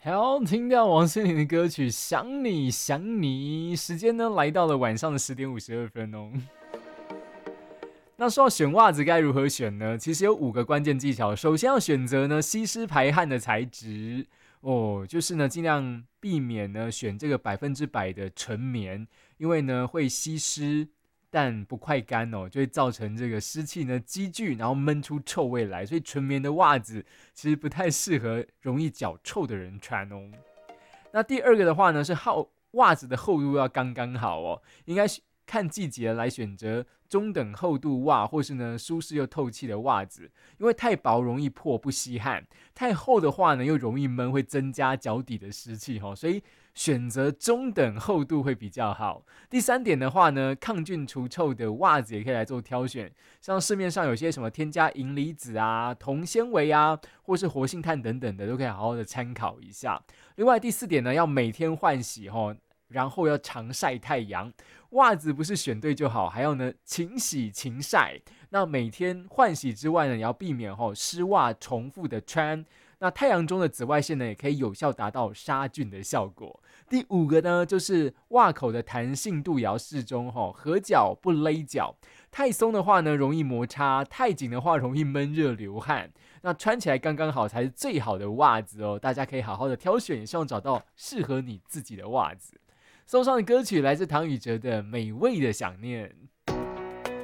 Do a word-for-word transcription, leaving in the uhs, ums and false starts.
好，听到王心凌的歌曲《想你想你》，时间呢来到了晚上的十点五十二分哦。那说到选袜子该如何选呢？其实有五个关键技巧。首先要选择呢吸湿排汗的材质哦，就是呢尽量避免呢选这个百分之百的纯棉，因为呢会吸湿但不快干哦，就会造成这个湿气呢积聚，然后闷出臭味来。所以纯棉的袜子其实不太适合容易脚臭的人穿哦。那第二个的话呢是厚袜子的厚度要刚刚好哦，应该看季节来选择中等厚度袜，或是呢舒适又透气的袜子，因为太薄容易破不吸汗，太厚的话呢又容易闷，会增加脚底的湿气哈，所以选择中等厚度会比较好。第三点的话呢，抗菌除臭的袜子也可以来做挑选，像市面上有些什么添加银离子啊、铜纤维啊，或是活性炭等等的，都可以好好的参考一下。另外第四点呢，要每天换洗哈。然后要常晒太阳，袜子不是选对就好，还要呢勤洗勤晒。那每天换洗之外呢，也要避免吼湿袜重复的穿。那太阳中的紫外线呢，也可以有效达到杀菌的效果。第五个呢，就是袜口的弹性度也要适中吼，合脚不勒脚。太松的话呢，容易摩擦；太紧的话，容易闷热流汗。那穿起来刚刚好才是最好的袜子哦。大家可以好好的挑选，也希望找到适合你自己的袜子。送上的歌曲来自唐禹哲的《美味的想念》。